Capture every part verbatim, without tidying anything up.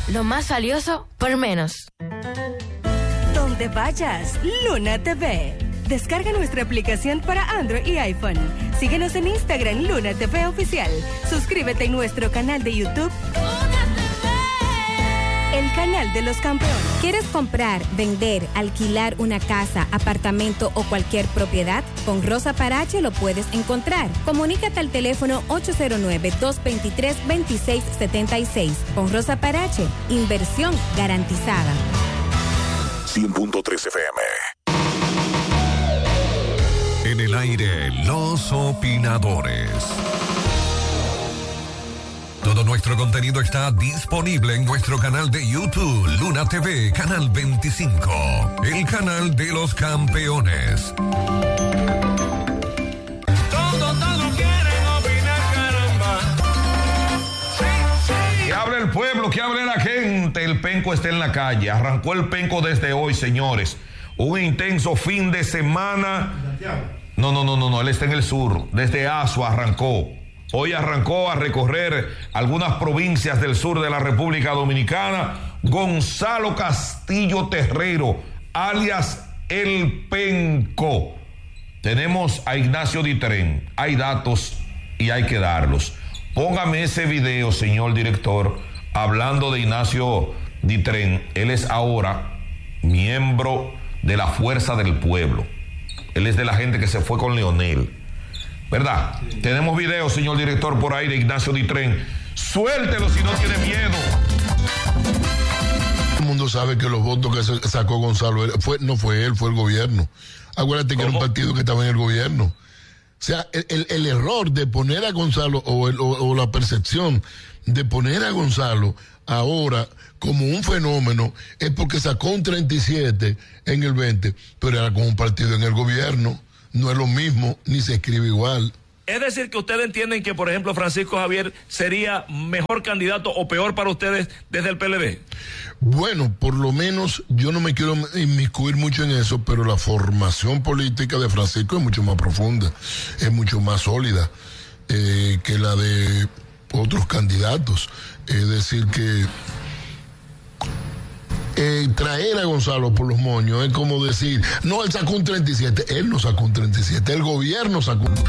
lo más valioso por menos. Donde vayas, Luna T V. Descarga nuestra aplicación para Android y iPhone. Síguenos en Instagram, Luna T V Oficial. Suscríbete en nuestro canal de YouTube, Luna T V, el canal de los campeones. ¿Quieres comprar, vender, alquilar una casa, apartamento o cualquier propiedad? Con Rosa Parache lo puedes encontrar. Comunícate al teléfono ocho cero nueve, dos dos tres, dos seis siete seis. Con Rosa Parache, inversión garantizada. cien punto tres F M. En el aire, los opinadores. Todo nuestro contenido está disponible en nuestro canal de YouTube, Luna T V, canal veinticinco, el canal de los campeones. Todos, todos quieren opinar, caramba. Sí, sí. Que hable el pueblo, que hable la gente. El penco está en la calle. Arrancó el penco desde hoy, señores. Un intenso fin de semana. No, no, no, no, no, él está en el sur. Desde Azua arrancó. Hoy arrancó a recorrer algunas provincias del sur de la República Dominicana Gonzalo Castillo Terrero, alias El Penco. Tenemos a Ignacio Ditren. Hay datos y hay que darlos. Póngame ese video, señor director, hablando de Ignacio Ditren. Él es ahora miembro de la Fuerza del Pueblo. Él es de la gente que se fue con Leonel, ¿verdad? Sí. Tenemos video, señor director, por ahí de Ignacio Ditren. Suéltelo si no tiene miedo. Todo el mundo sabe que los votos que sacó Gonzalo fue, no fue él, fue el gobierno. Acuérdate que ¿Cómo? Era un partido que estaba en el gobierno. O sea, el, el, el error de poner a Gonzalo, o, el, o, o la percepción de poner a Gonzalo ahora como un fenómeno, es porque sacó un treinta y siete en el veinte, pero era como un partido en el gobierno. No es lo mismo, ni se escribe igual. Es decir, que ustedes entienden que, por ejemplo, Francisco Javier sería mejor candidato o peor para ustedes desde el P L D. Bueno, por lo menos yo no me quiero inmiscuir mucho en eso, pero la formación política de Francisco es mucho más profunda, es mucho más sólida eh, que la de otros candidatos. Es decir, que Eh, traer a Gonzalo por los moños es como decir, no, él sacó un treinta y siete, él no sacó un treinta y siete, el gobierno sacó un...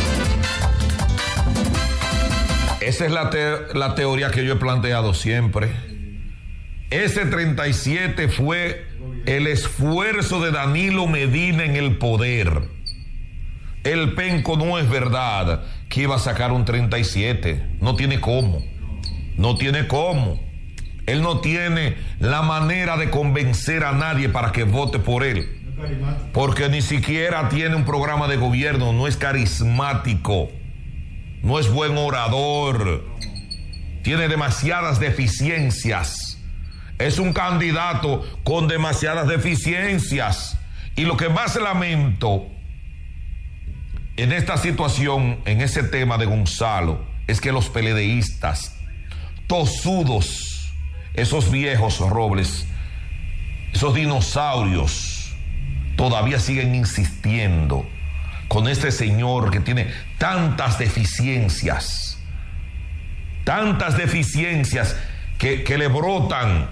Esa es la, te- la teoría que yo he planteado siempre. Ese treinta y siete fue el esfuerzo de Danilo Medina en el poder. El penco no es verdad que iba a sacar un treinta y siete, no tiene cómo, no tiene cómo. Él no tiene la manera de convencer a nadie para que vote por él. Porque ni siquiera tiene un programa de gobierno, no es carismático, no es buen orador, tiene demasiadas deficiencias. Es un candidato con demasiadas deficiencias. Y lo que más lamento en esta situación, en ese tema de Gonzalo, es que los peledeístas, tosudos, esos viejos robles, esos dinosaurios, todavía siguen insistiendo con este señor que tiene tantas deficiencias, tantas deficiencias que, que le brotan,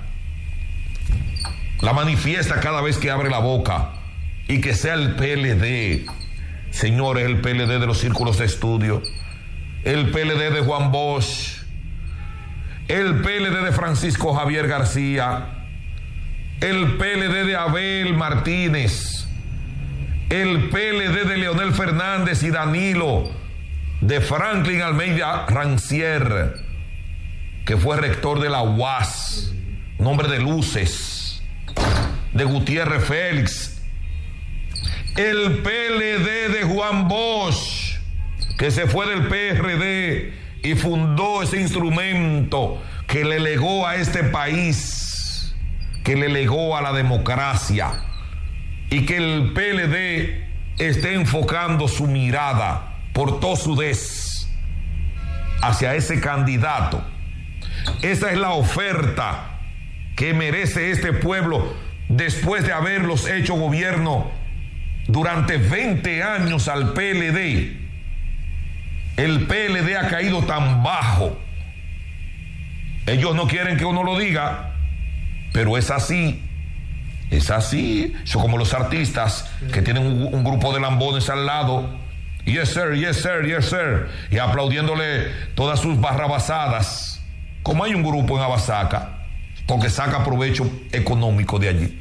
la manifiesta cada vez que abre la boca, y que sea el P L D, señores, el P L D de los círculos de estudio, el P L D de Juan Bosch, el P L D de Francisco Javier García, el P L D de Abel Martínez, el P L D de Leonel Fernández y Danilo, de Franklin Almeida Rancier, que fue rector de la U A S, nombre de luces, de Gutiérrez Félix, el P L D de Juan Bosch, que se fue del P R D y fundó ese instrumento que le legó a este país, que le legó a la democracia, y que el P L D esté enfocando su mirada por tosudez hacia ese candidato. Esa es la oferta que merece este pueblo después de haberlos hecho gobierno durante veinte años al P L D. El P L D ha caído tan bajo Ellos no quieren que uno lo diga, pero es así. Es así. Son como los artistas que tienen un, un grupo de lambones al lado. Yes, sir, yes, sir, yes, sir. Y aplaudiéndole todas sus barrabasadas. Como hay un grupo en Abasaca, porque saca provecho económico de allí.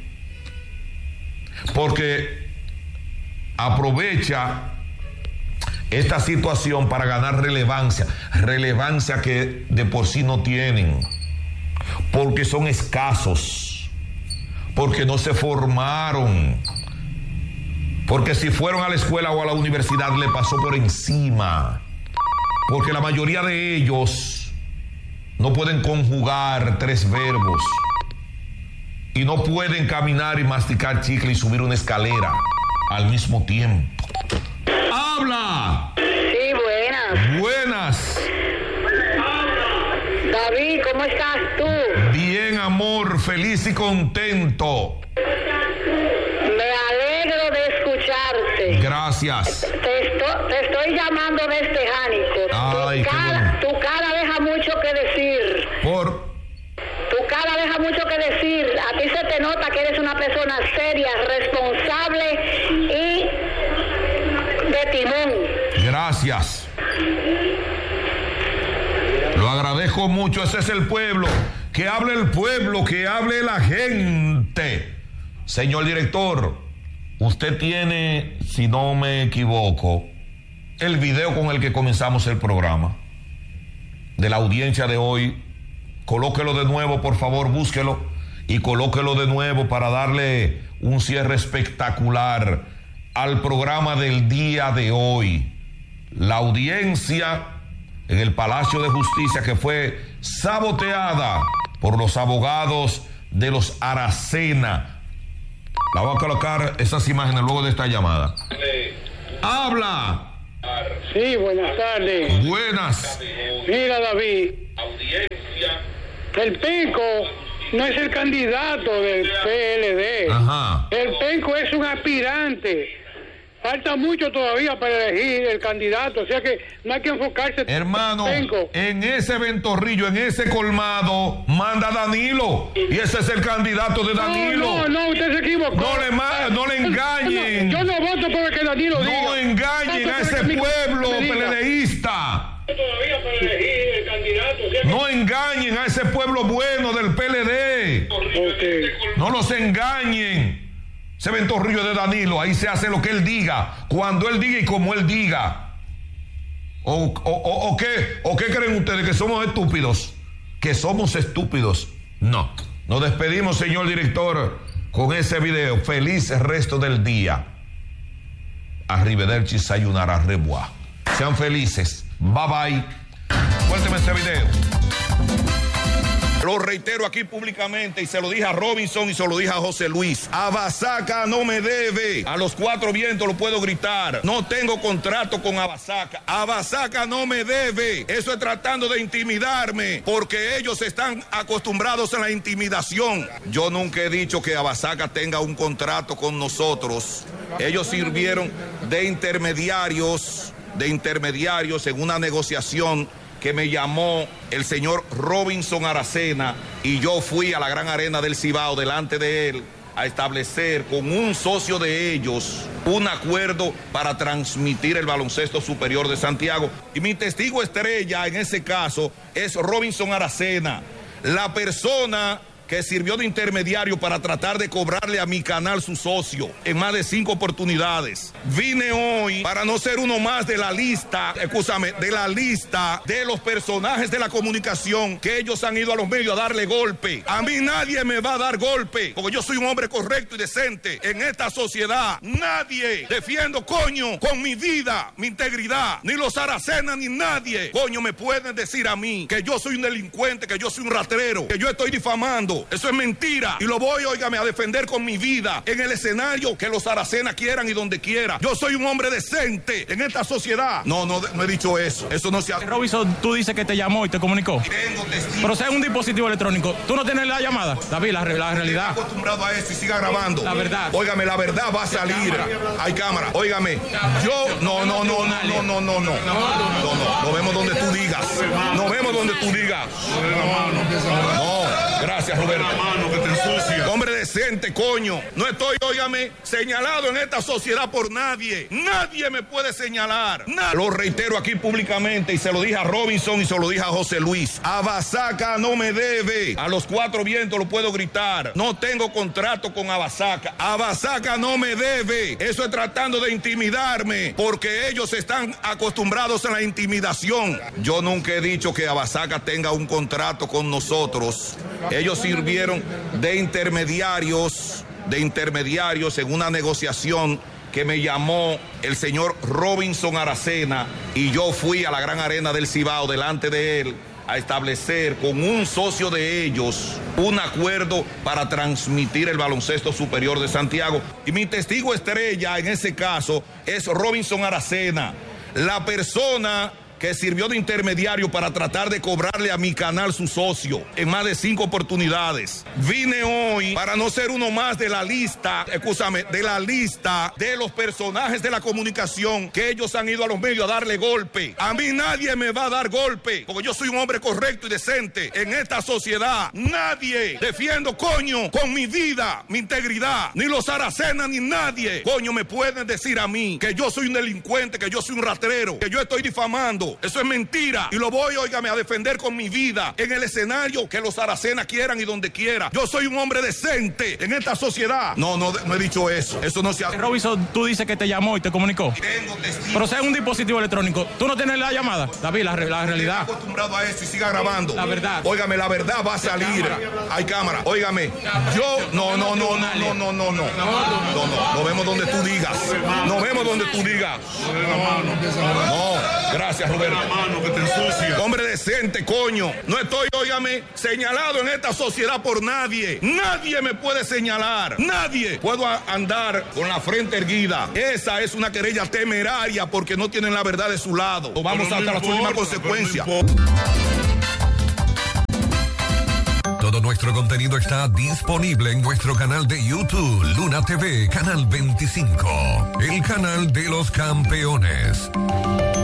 Porque aprovecha esta situación para ganar relevancia, relevancia que de por sí no tienen, porque son escasos, porque no se formaron, porque si fueron a la escuela o a la universidad le pasó por encima, porque la mayoría de ellos no pueden conjugar tres verbos y no pueden caminar y masticar chicle y subir una escalera al mismo tiempo. ¡Habla! Sí, buenas. Buenas. David, ¿cómo estás tú? Bien, amor, feliz y contento. Me alegro de escucharte. Gracias. Te, esto, te estoy llamando desde Jánico. Ay, tu, qué cara, bueno. tu cara deja mucho que decir. Por... Tu cara deja mucho que decir. A ti se te nota que eres una persona seria, responsable y de timón. Gracias. Lo agradezco mucho. Ese es el pueblo. Que hable el pueblo, que hable la gente. Señor director, usted tiene, si no me equivoco, el video con el que comenzamos el programa de la audiencia de hoy. Colóquelo de nuevo, por favor, búsquelo y colóquelo de nuevo para darle un cierre espectacular al programa del día de hoy. La audiencia en el Palacio de Justicia que fue saboteada por los abogados de los Aracena. La voy a colocar esas imágenes luego de esta llamada. ¡Habla! Sí, buenas tardes. Buenas. Mira, David, el Penco no es el candidato del P L D. Ajá. El Penco es un aspirante. Falta mucho todavía para elegir el candidato, o sea que no hay que enfocarse. Hermano, en Penco. en ese ventorrillo, en ese colmado, manda Danilo. Y ese es el candidato de Danilo. No, no, no, usted se equivocó. No le, ma- no le engañen. Yo no, yo no voto por el que Danilo no diga. No engañen a ese pueblo peledeísta. Todavía para elegir el candidato. O sea que... No engañen a ese pueblo bueno del P L D. Okay. No los engañen. Ese ventorrillo de Danilo, ahí se hace lo que él diga, cuando él diga y como él diga. ¿O, o, o, o qué? ¿O qué creen ustedes? ¿Que somos estúpidos? ¿Que somos estúpidos? No. Nos despedimos, señor director, con ese video. Feliz resto del día. Arrivederci, sayonara, au revoir. Sean felices. Bye bye. Cuénteme este video. Lo reitero aquí públicamente y se lo dije a Robinson y se lo dije a José Luis. Abasaca no me debe. A los cuatro vientos lo puedo gritar. No tengo contrato con Abasaca. Abasaca no me debe. Eso es tratando de intimidarme porque ellos están acostumbrados a la intimidación. Yo nunca he dicho que Abasaca tenga un contrato con nosotros. Ellos sirvieron de intermediarios, de intermediarios en una negociación que me llamó el señor Robinson Aracena y yo fui a la Gran Arena del Cibao delante de él a establecer con un socio de ellos un acuerdo para transmitir el baloncesto superior de Santiago. Y mi testigo estrella en ese caso es Robinson Aracena, la persona que sirvió de intermediario para tratar de cobrarle a mi canal su socio en más de cinco oportunidades. Vine hoy para no ser uno más de la lista, escúchame, de la lista de los personajes de la comunicación que ellos han ido a los medios a darle golpe. A mí nadie me va a dar golpe, porque yo soy un hombre correcto y decente en esta sociedad. Nadie defiendo, coño, con mi vida, mi integridad, ni los Aracenas ni nadie, coño, me pueden decir a mí que yo soy un delincuente, que yo soy un rastrero, que yo estoy difamando. difamando. Eso es mentira. Y lo voy, óigame, a defender con mi vida en el escenario que los Aracena quieran y donde quiera. Yo soy un hombre decente en esta sociedad. No, no, no he dicho eso. Eso no se hace. Robinson, tú dices que te llamó y te comunicó. Tengo testigos. Pero sea un dispositivo electrónico. ¿Tú no tienes la llamada? David, la, la realidad. Estoy acostumbrado a eso y siga grabando. La verdad. Óigame, la verdad va a salir. Hay cámara. Óigame, yo, no, no, no, no, no, no, no, no. No, no. Nos vemos donde tú digas. Nos vemos donde tú digas. No, gracias, Roberto. Hombre decente, coño. No estoy, óigame, señalado en esta sociedad por nadie. Nadie me puede señalar. Nadie. Lo reitero aquí públicamente y se lo dije a Robinson y se lo dije a José Luis. Abasaca no me debe. A los cuatro vientos lo puedo gritar. No tengo contrato con Abasaca. Abasaca no me debe. Eso es tratando de intimidarme porque ellos están acostumbrados a la intimidación. Yo nunca he dicho que Abasaca tenga un contrato con nosotros. Ellos sirvieron de intermediarios, de intermediarios en una negociación que me llamó el señor Robinson Aracena y yo fui a la Gran Arena del Cibao delante de él a establecer con un socio de ellos un acuerdo para transmitir el baloncesto superior de Santiago. Y mi testigo estrella en ese caso es Robinson Aracena, la persona que sirvió de intermediario para tratar de cobrarle a mi canal su socio en más de cinco oportunidades. Vine hoy para no ser uno más de la lista, escúchame, de la lista de los personajes de la comunicación que ellos han ido a los medios a darle golpe. A mí nadie me va a dar golpe, porque yo soy un hombre correcto y decente en esta sociedad. Nadie defiendo, coño, con mi vida, mi integridad, ni los Aracena ni nadie, coño, me pueden decir a mí que yo soy un delincuente, que yo soy un rastrero, que yo estoy difamando. Eso es mentira. Y lo voy, óigame, a defender con mi vida en el escenario que los Aracena quieran y donde quiera. Yo soy un hombre decente en esta sociedad. No, no, no he dicho eso. Eso no se hace. Robinson, tú dices que te llamó y te comunicó. Tengo testigos. Pero sea un dispositivo electrónico. ¿Tú no tienes la llamada? David, la, la realidad. Estoy acostumbrado a eso y siga grabando. La verdad. Óigame, la verdad va a salir. Hay cámara. Óigame, yo, no, no, no, no, no, no, no, no. No, no. Nos vemos donde tú digas. Nos vemos donde tú digas. No, gracias, Roberto. Hombre decente, coño. No estoy, óigame, señalado en esta sociedad por nadie. Nadie me puede señalar. Nadie. Puedo andar con la frente erguida. Esa es una querella temeraria porque no tienen la verdad de su lado. Vamos hasta las últimas consecuencias. Todo nuestro contenido está disponible en nuestro canal de YouTube, Luna T V, Canal veinticinco, el canal de los campeones.